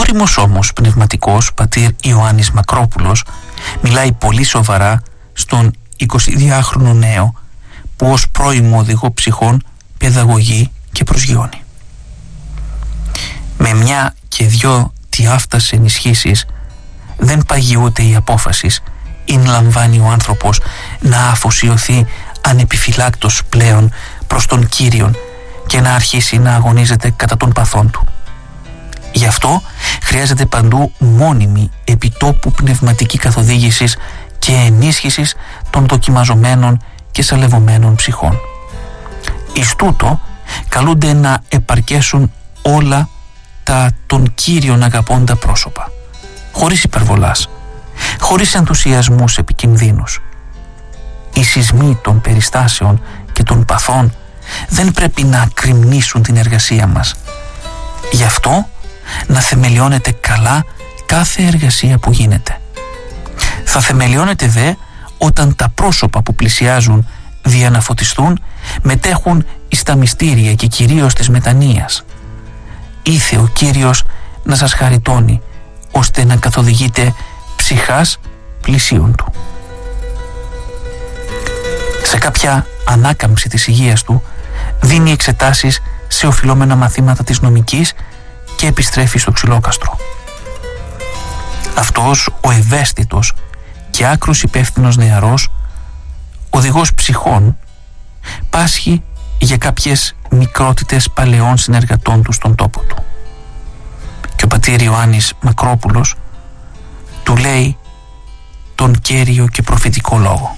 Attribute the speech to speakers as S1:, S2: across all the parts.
S1: όριμος όμως πνευματικός πατήρ Ιωάννης Μακρόπουλος μιλάει πολύ σοβαρά στον 22χρονο νέο που ως πρώιμο οδηγό ψυχών παιδαγωγεί και προσγειώνει. Με μια και δυο τιάφτας ενισχύσεις δεν παγιούται η απόφαση ειν λαμβάνει ο άνθρωπος να αφοσιωθεί ανεπιφυλάκτος πλέον προς τον Κύριον και να αρχίσει να αγωνίζεται κατά των παθών του. Γι' αυτό χρειάζεται παντού μόνιμη επιτόπου πνευματική καθοδήγησης και ενίσχυσης των δοκιμαζομένων και σαλευωμένων ψυχών. Εις τούτο καλούνται να επαρκέσουν όλα τα των Κύριων αγαπώντα πρόσωπα, χωρίς υπερβολάς, χωρίς ενθουσιασμούς επικινδύνους. Οι σεισμοί των περιστάσεων και των παθών δεν πρέπει να κρυμνήσουν την εργασία μας. Γι' αυτό να θεμελιώνεται καλά κάθε εργασία που γίνεται. Θα θεμελιώνεται δε όταν τα πρόσωπα που πλησιάζουν δια να φωτιστούν μετέχουν εις τα μυστήρια και κυρίως της μετανοίας. Ήθε ο Κύριος να σας χαριτώνει ώστε να καθοδηγείτε ψυχάς πλησίον του. Σε κάποια ανάκαμψη της υγείας του δίνει εξετάσεις σε οφειλόμενα μαθήματα της νομικής και επιστρέφει στο ξυλόκαστρο. Αυτός ο ευαίσθητος και άκρος υπεύθυνος νεαρός, οδηγός ψυχών, πάσχει για κάποιες μικρότητες παλαιών συνεργατών του στον τόπο του. Και ο πατήρ Ιωάννης Μακρόπουλος του λέει τον κέριο και προφητικό λόγο.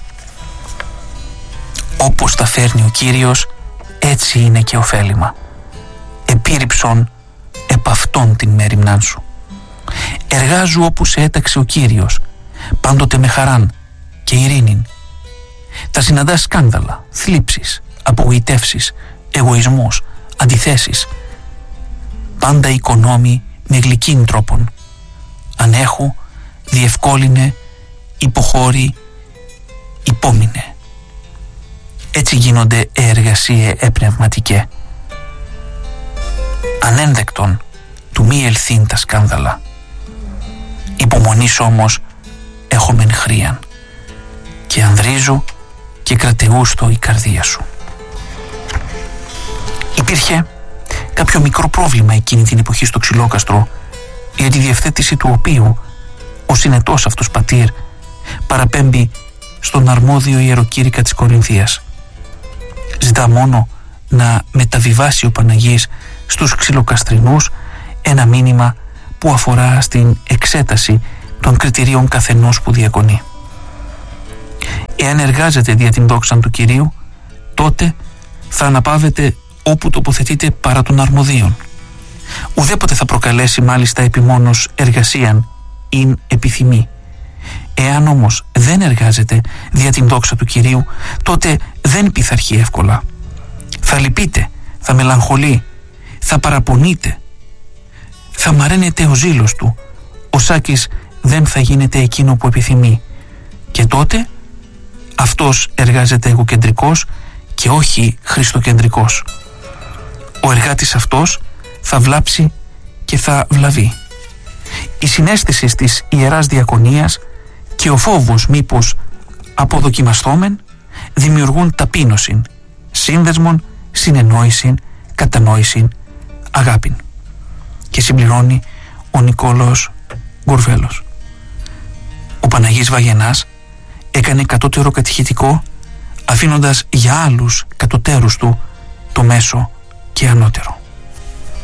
S1: Όπως τα φέρνει ο Κύριος, έτσι είναι και ωφέλιμα. Επίρρηψον επ' αυτόν την μέριμνάν σου. Εργάζου όπου σε έταξε ο Κύριος, πάντοτε με χαράν και ειρήνην. Θα συναντάς σκάνδαλα, θλίψεις, απογοητεύσεις, εγωισμούς, αντιθέσεις. Πάντα οικονόμη με γλυκήν τρόπον. Ανέχου, διευκόλυνε, υποχώρη, υπόμεινε. Έτσι γίνονται εργασίε επνευματικέ. Ανένδεκτον του μη ελθύν τα σκάνδαλα. Υπομονής όμως έχομεν χρίαν και ανδρίζου και κρατεούστο η καρδία σου. Υπήρχε κάποιο μικρό πρόβλημα εκείνη την εποχή στο ξυλόκαστρο, για τη διευθέτηση του οποίου ο συνετός αυτός πατήρ παραπέμπει στον αρμόδιο ιεροκήρυκα της Κορινθίας. Ζητά μόνο να μεταβιβάσει ο Παναγής στους ξυλοκαστρινούς ένα μήνυμα που αφορά στην εξέταση των κριτηρίων καθενός που διακονεί. Εάν εργάζεται δια την δόξα του Κυρίου, τότε θα αναπαύεται όπου τοποθετείται παρά των αρμοδίων. Ουδέποτε θα προκαλέσει μάλιστα επιμόνως εργασίαν ειν επιθυμεί. Εάν όμως δεν εργάζεται δια την δόξα του Κυρίου, τότε δεν πειθαρχεί εύκολα. Θα λυπείτε, θα μελαγχολεί, θα παραπονείτε, θα μαραίνεται ο ζήλος του, ο Σάκης δεν θα γίνεται εκείνο που επιθυμεί. Και τότε αυτός εργάζεται εγωκεντρικός και όχι χριστοκεντρικός. Ο εργάτης αυτός θα βλάψει και θα βλαβεί. Η συναίσθηση της Ιεράς Διακονίας και ο φόβος μήπως αποδοκιμαστόμεν δημιουργούν ταπείνωσιν, σύνδεσμον, συνεννόησιν, κατανόησιν, αγάπην. Και συμπληρώνει ο Νικόλαος Γκουρβέλος. Ο Παναγής Βαγενάς έκανε κατώτερο κατηχητικό, αφήνοντας για άλλους κατωτέρους του το μέσο και ανώτερο.